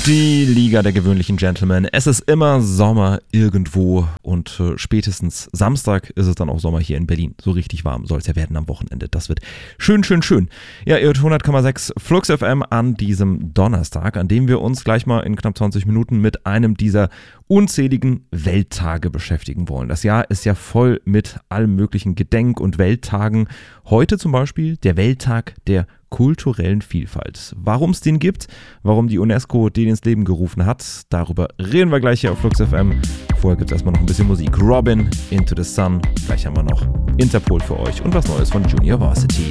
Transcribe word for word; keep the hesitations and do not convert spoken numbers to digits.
Die Liga der gewöhnlichen Gentlemen. Es ist immer Sommer irgendwo und äh, spätestens Samstag ist es dann auch Sommer hier in Berlin. So richtig warm soll es ja werden am Wochenende. Das wird schön, schön, schön. Ja, ihr hört hundert Komma sechs Flux F M an diesem Donnerstag, an dem wir uns gleich mal in knapp zwanzig Minuten mit einem dieser unzähligen Welttage beschäftigen wollen. Das Jahr ist ja voll mit allen möglichen Gedenk- und Welttagen. Heute zum Beispiel der Welttag der kulturellen Vielfalt. Warum es den gibt, warum die UNESCO den ins Leben gerufen hat, darüber reden wir gleich hier auf Flux F M. Vorher gibt es erstmal noch ein bisschen Musik. Robin, Into the Sun. Gleich haben wir noch Interpol für euch und was Neues von Junior Varsity.